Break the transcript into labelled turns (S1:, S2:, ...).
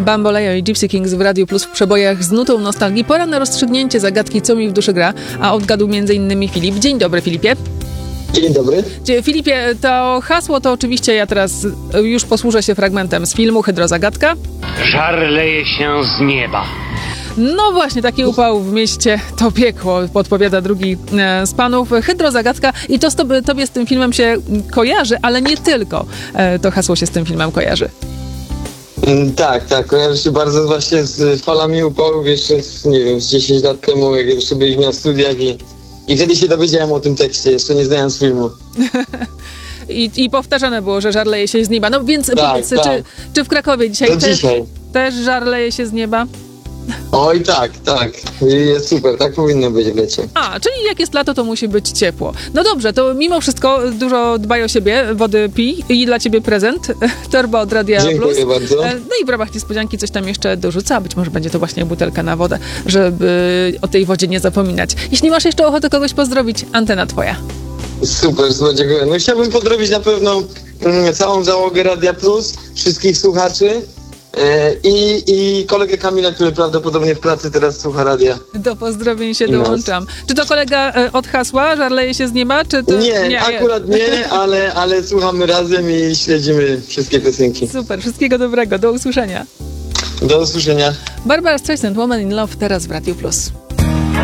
S1: Bamboleo i Gypsy Kings w Radiu Plus w przebojach z nutą nostalgii. Pora na rozstrzygnięcie zagadki, co mi w duszy gra, a odgadł m.in. Filip. Dzień dobry, Filipie.
S2: Dzień dobry.
S1: Filipie, to hasło to oczywiście ja teraz już posłużę się fragmentem z filmu Hydrozagadka.
S3: Żar leje się z nieba.
S1: No właśnie, taki upał w mieście to piekło, podpowiada drugi z panów. Hydrozagadka i to tobie z tym filmem się kojarzy, ale nie tylko to hasło się z tym filmem kojarzy.
S2: Tak, kojarzy się bardzo właśnie z falami upałów jeszcze, nie wiem, z 10 lat temu, jak jeszcze byliśmy na studiach i wtedy się dowiedziałem o tym tekście, jeszcze nie znając filmu.
S1: I powtarzane było, że żar leje się z nieba. No więc powiedz,
S2: tak.
S1: Czy w Krakowie dzisiaj też żar leje się z nieba?
S2: Oj, tak. Jest super, tak powinno być w lecie.
S1: Czyli jak jest lato, to musi być ciepło. No dobrze, to mimo wszystko dużo dbaj o siebie, wody pij i dla ciebie prezent, torba od Radia Plus.
S2: Dziękuję bardzo.
S1: No i w ramach niespodzianki coś tam jeszcze dorzuca, być może będzie to właśnie butelka na wodę, żeby o tej wodzie nie zapominać. Jeśli masz jeszcze ochotę kogoś pozdrowić, antena twoja.
S2: Super, dziękuję. No chciałbym pozdrowić na pewno całą załogę Radia Plus, wszystkich słuchaczy. I kolegę Kamila, który prawdopodobnie w pracy teraz słucha radia.
S1: Do pozdrowień się dołączam. Czy to kolega od hasła, żar leje się z nieba? Czy to...
S2: Nie, akurat nie, ale słuchamy razem i śledzimy wszystkie piosenki.
S1: Super, wszystkiego dobrego, do usłyszenia.
S2: Do usłyszenia.
S1: Barbara Streisand, Woman in Love, teraz w Radiu Plus.